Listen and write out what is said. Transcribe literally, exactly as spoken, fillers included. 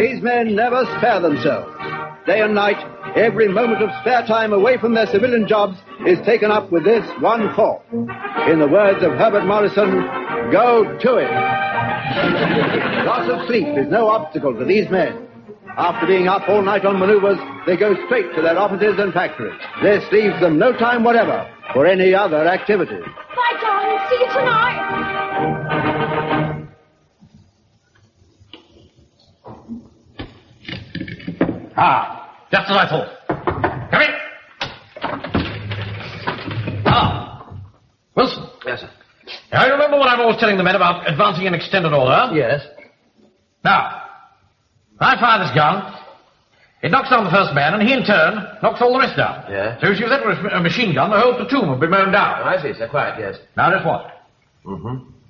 These men never spare themselves. Day and night, every moment of spare time away from their civilian jobs is taken up with this one thought. In the words of Herbert Morrison, go to it. Loss of sleep is no obstacle to these men. After being up all night on maneuvers, they go straight to their offices and factories. This leaves them no time whatever for any other activity. Bye, darling. See you tonight. Ah, just as I thought. Come in. Ah, Wilson. Yes, sir. Now, you remember what I'm always telling the men about advancing in extended order? Yes. Now, I fire this gun. It knocks down the first man, and he, in turn, knocks all the rest down. Yeah. So if you that were a machine gun, the whole platoon would be mown down. Oh, I see, sir. Quite, yes. Now, just what? Mm-hmm.